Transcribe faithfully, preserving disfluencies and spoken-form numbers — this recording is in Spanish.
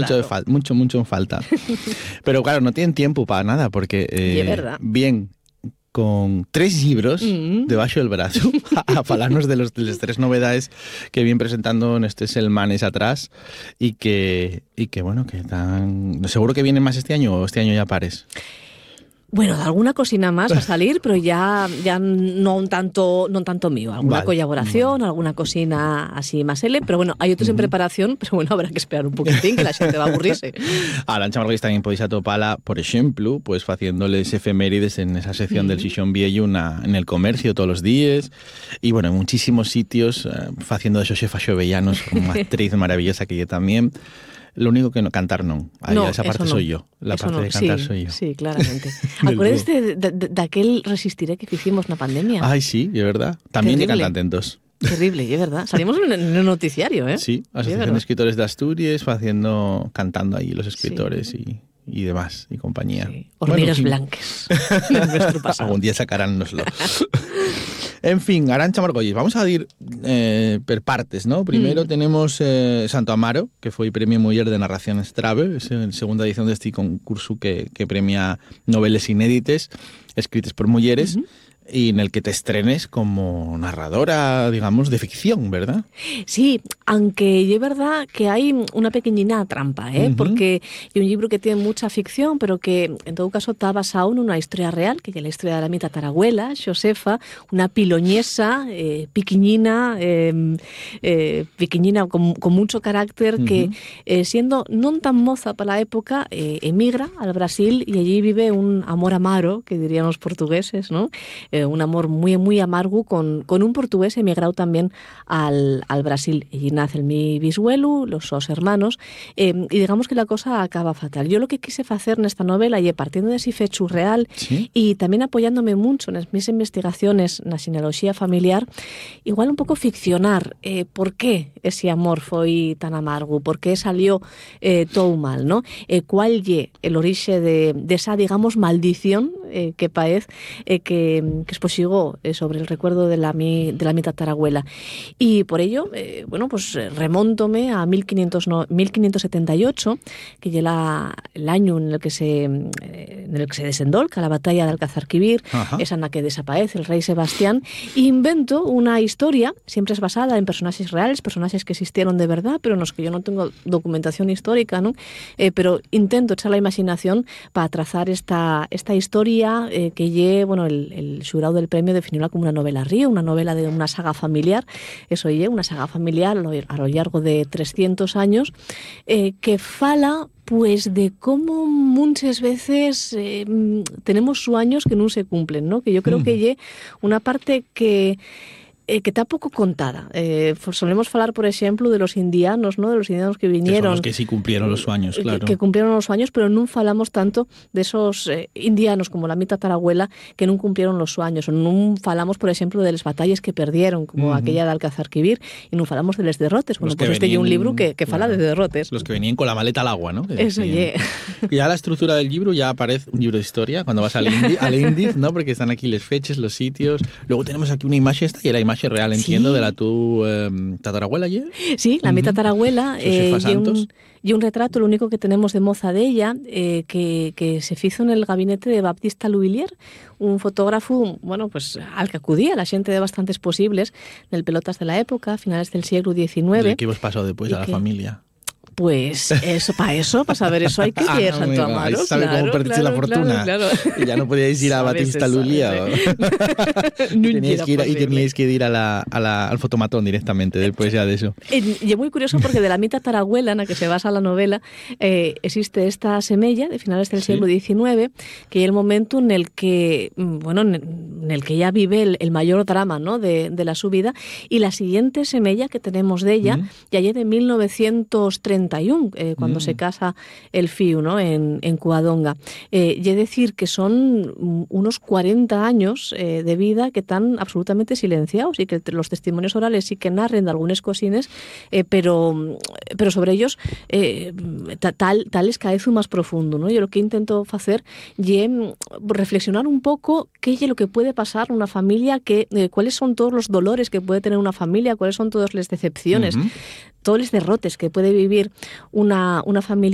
mucho, claro. de fal- mucho, mucho en falta. Pero claro, no tienen tiempo para nada, porque eh, Es verdad. bien, con tres libros Mm. debajo del brazo a falarnos de, los, de las tres novedades que vienen presentando en este Selmanes atrás y que, y que bueno, que tan... ¿Seguro que vienen más este año o este año ya pares? Bueno, alguna cosina más va a salir, pero ya, ya no un tanto, no un tanto mío. Alguna Vale, colaboración, alguna cosina así más L, pero bueno, hay otros en preparación, pero bueno, habrá que esperar un poquitín, que la gente va a aburrirse. A Arantxa Margolles tamén podéis atopala, por exemplo, pues faciéndoles efemérides en esa sección del Xixón Viejo na, en el comercio todos los días y bueno, en muchísimos sitios eh, faciendo de Xosefa Xovellanos, una actriz maravillosa que yo también. Lo único que no, cantar non. Ahí No, esa parte eso no. soy yo. La Eso parte no. de cantar sí, soy yo. Sí, claramente. Del Acuérdense de, de, de, de aquel Resistiré que hicimos na pandemia. Ay, sí, de verdad. También de Terrible. cantantes dos. Terrible, es verdad. Salimos en el noticiario, ¿eh? Sí, Es Asociación verdad. de Escritores de Asturias, haciendo, cantando ahí los escritores y, y demás, y compañía. Sí. Hormigas Bueno, blancas. En nuestro pasado. algún día sacaránnoslo. En fin, Arantxa Margolles, vamos a ir eh, per partes, ¿no? Primero Mm. tenemos eh, Santo Amaro, que foi Premio Muller de Narración Estrave, es la segunda edición de este concurso que, que premia novelas inédites escritas por mujeres, Uh-huh. y en el que te estrenes como narradora, digamos, de ficción, ¿verdad? Sí, aunque es verdad que hay una pequeñina trampa, ¿eh? Ujú. Porque es un libro que tiene mucha ficción, pero que en todo caso está basado en una historia real, que es la historia de la mi tatarabuela, Xosefa, una piloñesa, eh, piquiñina, eh, eh, piquiñina con, con mucho carácter, Ujú. que eh, siendo no tan moza para la época, eh, emigra al Brasil y allí vive un amor amaro, que dirían los portugueses, ¿no? Eh, un amor muy, muy amargo con, con un portugués emigrado también al, al Brasil. Allí nace el mi bishuelo, los dos hermanos, eh, y digamos que la cosa acaba fatal. Yo lo que quise hacer en esta novela, y partiendo de ese fecho real, Sí. y también apoyándome mucho en mis investigaciones en la genealogía familiar, igual un poco ficcionar eh, por qué ese amor fue tan amargo, por qué salió eh, todo mal, ¿no? Eh, cuál ye el origen de, de esa, digamos, maldición eh, que parece eh, que, que es posigó eh, sobre el recuerdo de la mi, de la mi tatarabuela. Y por ello, eh, bueno, pues eh, remontome a mil quinientos setenta y ocho, que es la, el año en el que se eh, en el que se desendolca la batalla de Alcázar-Quibir, Ajá. esa en la que desaparece el rey Sebastián, e invento una historia, siempre es basada en personajes reales, personajes que existieron de verdad, pero en los que yo no tengo documentación histórica, ¿no? Eh, pero intento echar la imaginación para trazar esta, esta historia eh, que lle, bueno, el, el xurado del premio definióla como una novela río, una novela de una saga familiar, eso lle, una saga familiar a lo, a lo largo de trescientos años, eh, que fala pues de cómo muchas veces eh, tenemos sueños que no se cumplen, ¿no? Que yo creo Mm. que lle una parte que Eh, que está poco contada. Eh, solemos hablar, por ejemplo, de los indianos, ¿no? De los indianos que Que son vinieron. los que sí cumplieron los sueños, claro. Que, que cumplieron los sueños, pero no falamos tanto de esos eh, indianos como la mi tatarabuela que no cumplieron los sueños. O no falamos, por ejemplo, de las batallas que perdieron, como Uh-huh. aquella de Alcázar-Quibir, y no falamos de los derrotes. Bueno, Los que pues este es un venían- libro que, que fala claro. de derrotes. Los que venían con la maleta al agua, ¿no? Que Eso decían. ye. Ya la estructura del libro ya aparece un libro de historia cuando vas al índice, al índice, ¿no? Porque están aquí las fechas, los sitios. Luego tenemos aquí una imagen esta y la imagen real, entiendo, Sí. de la tu eh, tatarabuela ayer. Sí, la mi tatarabuela eh, Josefa y, un, Santos. y un retrato, lo único que tenemos de moza de ella, eh, que, que se hizo en el gabinete de Baptista Luvillier, un fotógrafo, bueno, pues al que acudía la gente de bastantes posibles del pelotas de la época, finales del siglo diecinueve. ¿Qué os pasó después ¿Y a la qué? familia? Pues eso, para eso, para saber eso hay que Ah, ir a Santo amigo, Amaro. ahí sabe claro, cómo perdiste claro, la fortuna. Claro, claro. Y ya no podíais ir a Sabe, Batista se Lulia. sabe. No Teníais era que ir, a- y posible. teníais que ir a la, a la- al fotomatón directamente después ya de eso. Eh, Y es muy curioso porque de la mi tatarabuela, en la que se basa la novela, eh, existe esta semella de finales del Sí. siglo diecinueve, que es el momento en el que, mm, bueno, en en el que ella vive el, el mayor drama, ¿no? de, de la su vida, y la siguiente semella que tenemos de ella, Mm. ya es de mil novecientos treinta y uno, eh, cuando Mm. se casa el fiu, ¿no? En, en Covadonga. Eh, y es decir que son mm, unos cuarenta años eh, de vida que están absolutamente silenciados y que los testimonios orales sí que narren de algunas cosines, eh, pero, pero sobre ellos eh, ta- tal, tal es cada vez más profundo, ¿no? Yo lo que intento hacer es reflexionar un poco qué es lo que puede pasar en una familia, que, eh, cuáles son todos los dolores que puede tener una familia, cuáles son todas las decepciones, Ujú. todos los derrotes que puede vivir una, una familia